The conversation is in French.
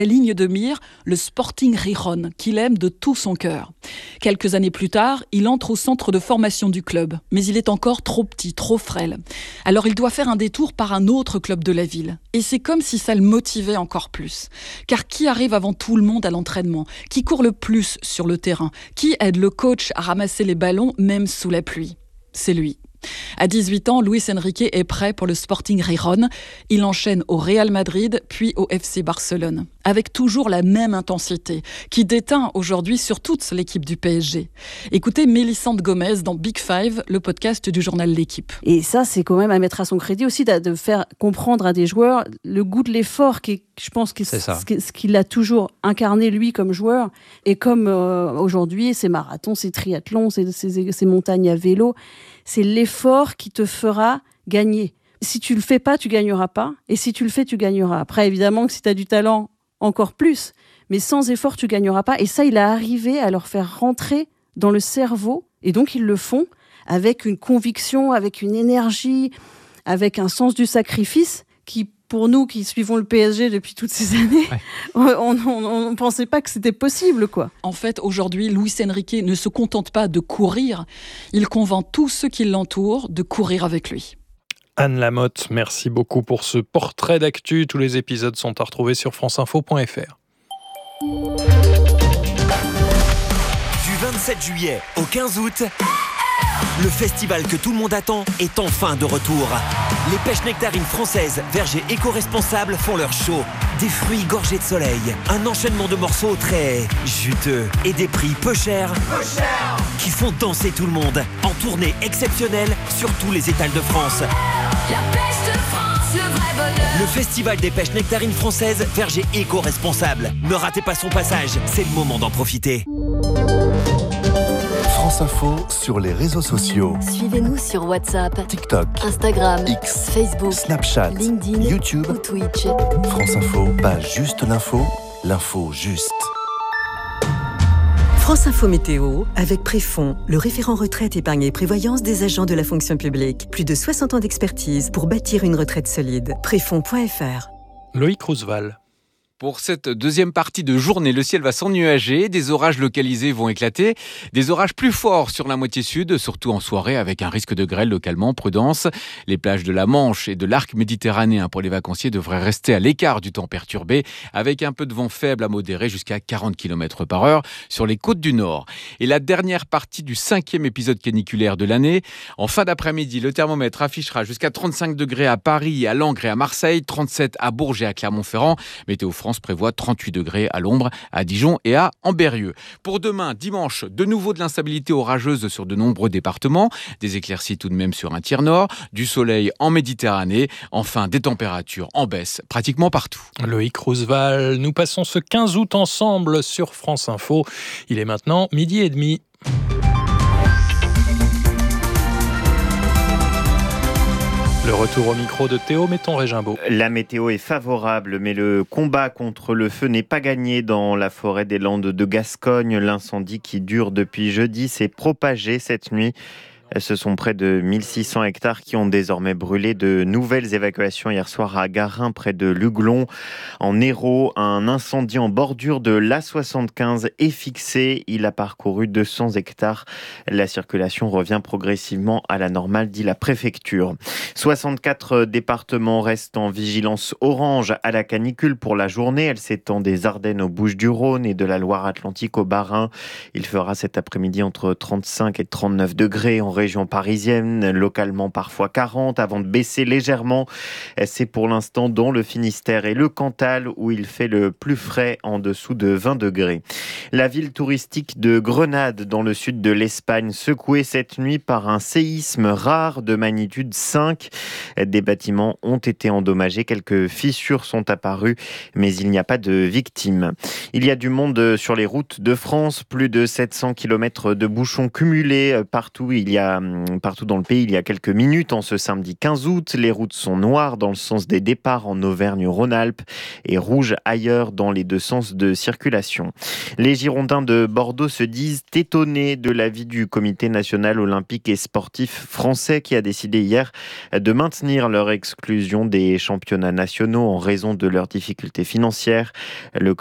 ligne de mire le Sporting Gijón, qu'il aime de tout son cœur. Quelques années plus tard, il entre au centre de formation du club, mais il est encore trop petit, trop frêle. Alors il doit faire un détour par un autre club de la ville. Et c'est comme si ça le motivait encore plus. Car qui arrive avant tout le monde à l'entraînement ? Qui court le plus sur le terrain ? Qui aide le coach à ramasser les ballons, même sous la pluie ? C'est lui. À 18 ans, Luis Enrique est prêt pour le Sporting Gijón. Il enchaîne au Real Madrid, puis au FC Barcelone, avec toujours la même intensité, qui déteint aujourd'hui sur toute l'équipe du PSG. Écoutez Mélisande Gomez dans Big Five, le podcast du journal L'Équipe. Et ça, c'est quand même à mettre à son crédit aussi, de faire comprendre à des joueurs le goût de l'effort, qui est, je pense, ce qu'il a toujours incarné, lui, comme joueur. Et comme aujourd'hui, ses marathons, ses triathlons, ses montagnes à vélo, c'est l'effort qui te fera gagner. Si tu le fais pas, tu gagneras pas. Et si tu le fais, tu gagneras. Après, évidemment, que si tu as du talent, encore plus. Mais sans effort, tu gagneras pas. Et ça, il a arrivé à leur faire rentrer dans le cerveau. Et donc, ils le font avec une conviction, avec une énergie, avec un sens du sacrifice qui, pour nous qui suivons le PSG depuis toutes ces années, on ne pensait pas que c'était possible, quoi. En fait, aujourd'hui, Luis Enrique ne se contente pas de courir, il convainc tous ceux qui l'entourent de courir avec lui. Anne Lamotte, merci beaucoup pour ce portrait d'actu. Tous les épisodes sont à retrouver sur franceinfo.fr. Du 27 juillet au 15 août, le festival que tout le monde attend est enfin de retour. Les pêches nectarines françaises, vergers éco-responsables font leur show. Des fruits gorgés de soleil, un enchaînement de morceaux très juteux et des prix peu chers qui font danser tout le monde en tournée exceptionnelle sur tous les étals de France. La pêche de France, le vrai bonheur. Le festival des pêches nectarines françaises, vergers éco-responsables. Ne ratez pas son passage, c'est le moment d'en profiter. France Info sur les réseaux sociaux. Suivez-nous sur WhatsApp, TikTok, Instagram, X, Facebook, Snapchat, LinkedIn, YouTube ou Twitch. France Info, pas juste l'info, l'info juste. France Info Météo, avec Préfond, le référent retraite, épargne et prévoyance des agents de la fonction publique. Plus de 60 ans d'expertise pour bâtir une retraite solide. Préfond.fr. Loïc Roosevelt. Pour cette deuxième partie de journée, le ciel va s'ennuager, des orages localisés vont éclater, des orages plus forts sur la moitié sud, surtout en soirée avec un risque de grêle localement, prudence. Les plages de la Manche et de l'arc méditerranéen pour les vacanciers devraient rester à l'écart du temps perturbé, avec un peu de vent faible à modéré jusqu'à 40 km/h sur les côtes du nord. Et la dernière partie du 5e épisode caniculaire de l'année, en fin d'après-midi, le thermomètre affichera jusqu'à 35 degrés à Paris, à Langres et à Marseille, 37 à Bourges et à Clermont-Ferrand. Météo France prévoit 38 degrés à l'ombre, à Dijon et à Ambérieu. Pour demain, dimanche, de nouveau de l'instabilité orageuse sur de nombreux départements, des éclaircies tout de même sur un tiers nord, du soleil en Méditerranée, enfin des températures en baisse pratiquement partout. Loïc Roosevelt, nous passons ce 15 août ensemble sur France Info. Il est maintenant 12h30. Le retour au micro de Théo Metton-Régimbaud. La météo est favorable, mais le combat contre le feu n'est pas gagné dans la forêt des Landes de Gascogne. L'incendie qui dure depuis jeudi s'est propagé cette nuit. Ce sont près de 1600 hectares qui ont désormais brûlé. De nouvelles évacuations hier soir à Garin, près de Luglon. En Hérault, un incendie en bordure de l'A75 est fixé. Il a parcouru 200 hectares. La circulation revient progressivement à la normale, dit la préfecture. 64 départements restent en vigilance orange à la canicule pour la journée. Elle s'étend des Ardennes aux Bouches-du-Rhône et de la Loire-Atlantique au Bas-Rhin. Il fera cet après-midi entre 35 et 39 degrés en région parisienne, localement parfois 40, avant de baisser légèrement. C'est pour l'instant dans le Finistère et le Cantal où il fait le plus frais, en dessous de 20 degrés. La ville touristique de Grenade, dans le sud de l'Espagne, secouée cette nuit par un séisme rare de magnitude 5. Des bâtiments ont été endommagés, quelques fissures sont apparues, mais il n'y a pas de victimes. Il y a du monde sur les routes de France, plus de 700 km de bouchons cumulés partout. Il y a partout dans le pays il y a quelques minutes. En ce samedi 15 août, les routes sont noires dans le sens des départs en Auvergne-Rhône-Alpes et rouges ailleurs dans les deux sens de circulation. Les Girondins de Bordeaux se disent étonnés de l'avis du Comité national olympique et sportif français qui a décidé hier de maintenir leur exclusion des championnats nationaux en raison de leurs difficultés financières. Le